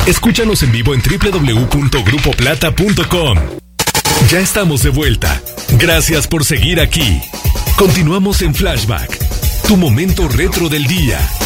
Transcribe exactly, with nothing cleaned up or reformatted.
Escúchanos en vivo en doble u doble u doble u punto grupo plata punto com. Ya estamos de vuelta. Gracias por seguir aquí. Continuamos en Flashback, tu momento retro del día.